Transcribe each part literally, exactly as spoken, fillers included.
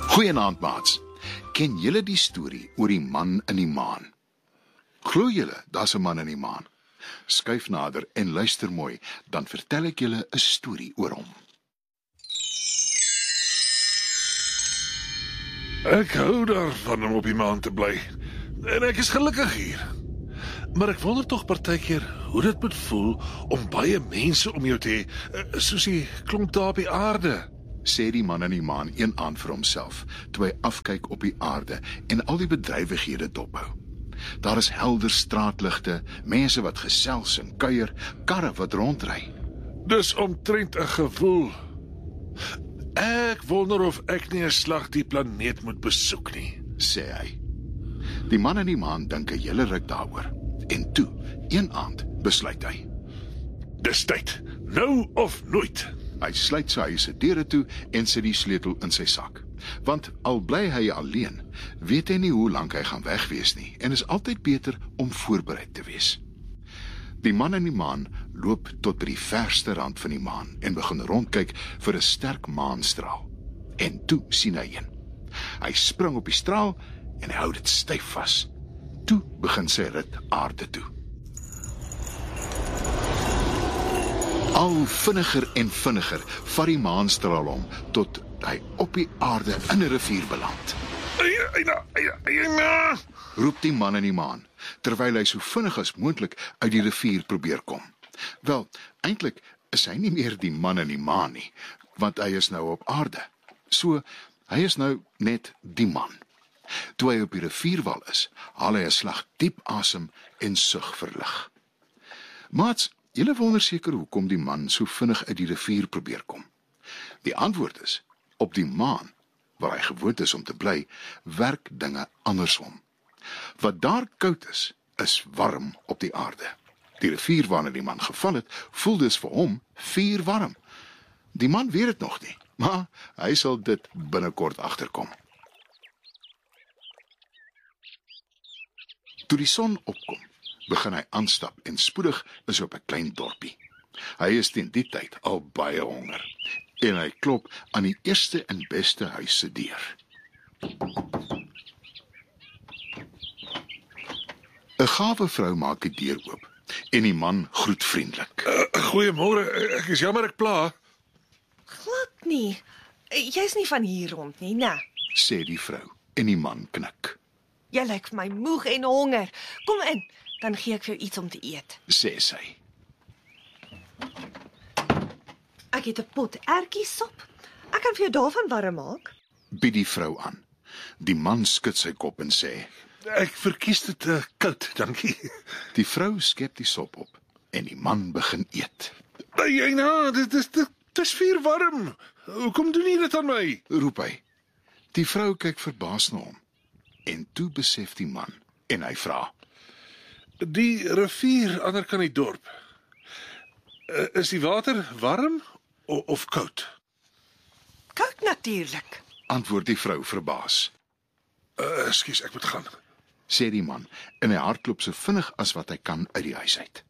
Goeienaand, maats. Ken julle die storie oor die man in die maan? Glo julle, daar's 'n man in die maan? Skuif nader en luister mooi, dan vertel ek julle 'n storie oor hom. Ek hou daarvan om op die maan te bly. En ek is gelukkig hier. Maar ek wonder tog partykeer hoe dit moet voel om baie mense om jou te hê, soos die klomp daar op die aarde. Sê die man in die maan een aand vir homself, toe hy afkyk op die aarde en al die bedrywighede dophou. Daar is helder straatligte, mense wat gesels en kuier, karre wat rondry. Dis omtrent 'n gevoel. Ek wonder of ek nie 'n slag die planeet moet besoek nie, sê hy. Die man in die maan dink 'n hele ruk daaroor. En toe, een aand, besluit hy. Dis tyd, nou of nooit. Hy sluit sy huis se deure toe en sit die sleutel in sy sak. Want al bly hy alleen, weet hy nie hoe lank hy gaan weg wees nie en is altyd beter om voorbereid te wees. Die man in die maan loop tot by die verste rand van die maan en begin rondkyk vir 'n sterk maanstraal. En toe sien hy een. Hy spring op die straal en hy hou dit styf vas. Toe begin sy rit aarde toe. Al vinniger en vinniger vat die maanstraal hom tot hy op die aarde in 'n rivier beland. Eina, eina, eina, eina. Roep die man in die maan, terwyl hy so vinnig as moontlik uit die rivier probeer kom. Wel, eintlik is hy nie meer die man in die maan nie, want hy is nou op aarde. So, hy is nou net die man. Toe hy op die rivierwal is, haal hy 'n slag diep asem en sug verlig. Maats, julle wonder seker hoekom die man so vinnig uit die rivier probeer kom. Die antwoord is, op die maan, waar hy gewoond is om te bly, werk dinge andersom. Wat daar koud is, is warm op die aarde. Die rivier waarna die man geval het, voel dus vir hom vuurwarm. Die man weet dit nog nie, maar hy sal dit binnekort agterkom. Toe die son opkom, begin hy aanstap en spoedig is op 'n klein dorpie. Hy is teen die tyd al baie honger en hy klop aan die eerste en beste huis se deur. 'n Gawe vrou maak die deur oop en die man groet vriendelik. Uh, Goeiemôre, ek is jammer ek pla. Glad nie. Jy's nie van hier rond nie, né? Sê die vrou en die man knik. Jy lyk vir my moeg en honger. Kom in, dan gee ek vir jou iets om te eet. Sê sy. Ek het 'n pot ertjiesop. Ek kan vir jou daarvan warm maak. Bied die vrou aan. Die man skud sy kop en sê, Ek verkies dit uh, koud, dankie. Die vrou skep die sop op en die man begin eet. Eina, dit is dit is vuur warm. Hoekom doen jy dit aan my? Roep hy. Die vrou kyk verbaas na hom. En toe besef die man en hy vra, Die rivier ander kant die dorp. Uh, is die water warm of, of koud? Koud natuurlik. Antwoord die vrou verbaas. Uh, Ekskuus, ek moet gaan. Sê die man en hy hardloop so vinnig as wat hy kan uit die huis uit.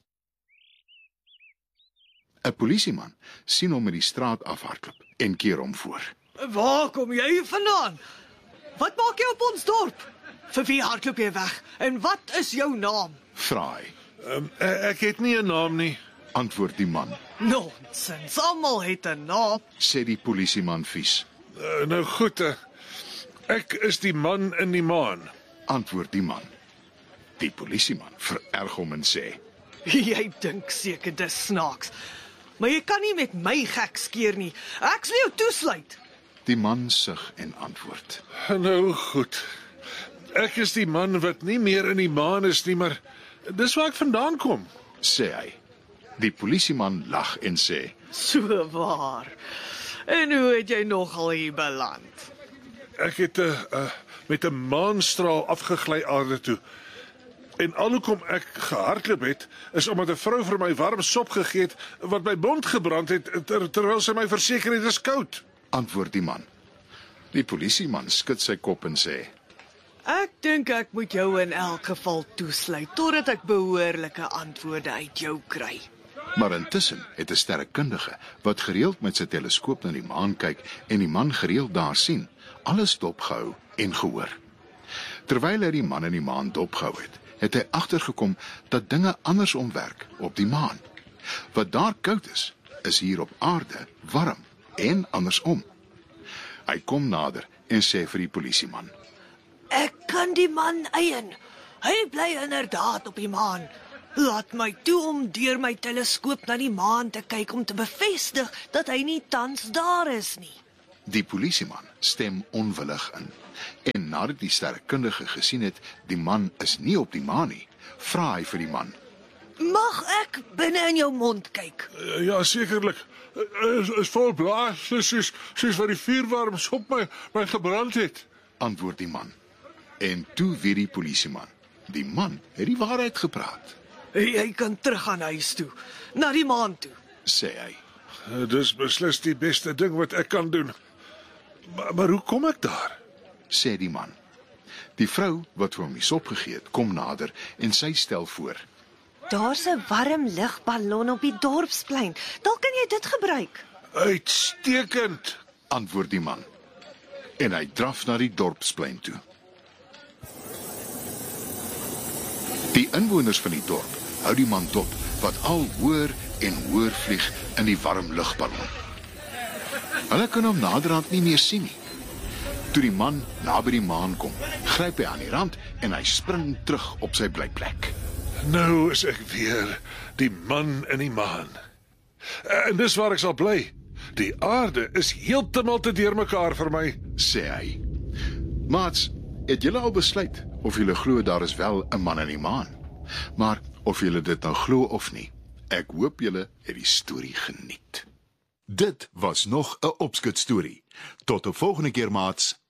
'n Polisieman sien hom met die straat afhardloop en keer hom voor. Waar kom jy vandaan? Wat maak jy op ons dorp? Vir wie hardloop jy weg? En wat is jou naam? Vra hy. Um, ek het nie 'n naam nie. Antwoord die man. Nonsens, almal het 'n naam. Sê die polisieman vies. Uh, nou goed, uh, ek is die man in die maan. Antwoord die man. Die polisieman vererg hom en sê, Jy dink seker dis snaaks. Maar jy kan nie met my gek skeer nie. Ek sal jou toesluit. Die man sug en antwoord. Nou goed. Ek is die man wat nie meer in die maan is nie, maar dis waar ek vandaan kom. Sê hy. Die polisieman lag en sê, So waar. En hoe het jy nogal hier beland? Ek het uh, uh, met 'n maanstraal afgegly aarde toe. En alhoekom ek gehardloop het, is omdat 'n vrou vir my warm sop gegee het wat my mond gebrand het ter, terwyl sy my verseker het is koud. Antwoord die man. Die polisieman skud sy kop en sê, Ek dink ek moet jou in elk geval toesluit totdat ek behoorlike antwoorde uit jou kry. Maar intussen het 'n sterrekundige wat gereeld met sy teleskoop na die maan kyk en die man gereeld daar sien, alles dopgehou en gehoor. Terwyl hy die man in die maan dopgehou het, het hy agtergekom dat dinge andersom werk op die maan. Wat daar koud is, is hier op aarde warm en andersom. Hy kom nader en sê vir die polisieman: Ek kan die man eien. Hy bly inderdaad op die maan. Laat my toe om deur my teleskoop na die maan te kyk om te bevestig dat hy nie tans daar is nie. Die polisieman stem onwillig in. En nadat die sterrekundige gesien het, die man is nie op die maan nie, vra hy vir die man: Mag ek binne in jou mond kyk? Uh, ja, sekerlik. Uh, is, is vol blaas, soos, soos wat die vuurwarms op my, my gebrand het. Antwoord die man. En toe weer die polisieman. Die man het die waarheid gepraat. Jy kan terug aan huis toe, na die maan toe, sê hy. Uh, dis beslis die beste ding wat ek kan doen. Maar, maar hoe kom ek daar? Sê die man. Die vrou wat vir hom die sop gegee het, kom nader en sy stel voor: Daar's 'n warm lugballon op die dorpsplein. Dalk kan jy dit gebruik. Uitstekend, antwoord die man. En hy draf na die dorpsplein toe. Die inwoners van die dorp hou die man dop, wat al hoër en hoër vlieg in die warm lugballon. Hulle kan hom naderhand nie meer sien nie. Toe die man naby die maan kom, gryp hy aan die rand en hy spring terug op sy blyplek. Nou is ek weer die man in die maan. En dis waar ek sal bly. Die aarde is heeltemal te deurmekaar vir my, sê hy. Maats, het julle al besluit of julle glo daar is wel 'n man in die maan? Maar of julle dit nou glo of nie, ek hoop julle het die storie geniet. Dit was nog 'n opskut storie. Tot 'n volgende keer, maats.